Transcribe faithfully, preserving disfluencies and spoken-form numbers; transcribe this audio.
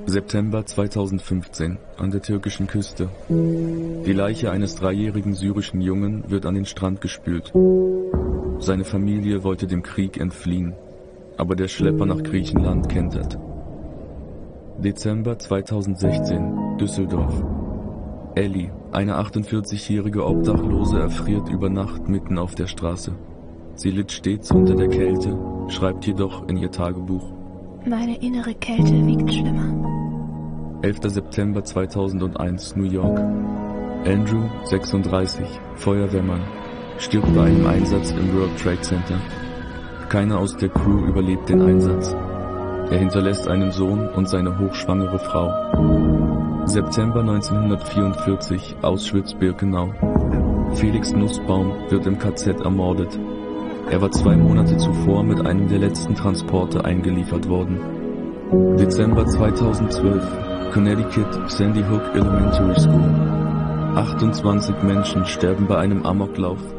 September zweitausendfünfzehn, an der türkischen Küste. Die Leiche eines dreijährigen syrischen Jungen wird an den Strand gespült. Seine Familie wollte dem Krieg entfliehen, aber der Schlepper nach Griechenland kentert. Dezember zweitausendsechzehn, Düsseldorf. Ellie, eine achtundvierzigjährige Obdachlose, erfriert über Nacht mitten auf der Straße. Sie litt stets unter der Kälte, schreibt jedoch in ihr Tagebuch: Meine innere Kälte wiegt schlimmer. elfter September zweitausendeins, New York. Andrew, sechsunddreißig, Feuerwehrmann, stirbt bei einem Einsatz im World Trade Center. Keiner aus der Crew überlebt den Einsatz. Er hinterlässt einen Sohn und seine hochschwangere Frau. September neunzehnhundertvierundvierzig, Auschwitz-Birkenau. Felix Nussbaum wird im K Z ermordet. Er war zwei Monate zuvor mit einem der letzten Transporte eingeliefert worden. Dezember zweitausendzwölf, Connecticut, Sandy Hook Elementary School. achtundzwanzig Menschen sterben bei einem Amoklauf.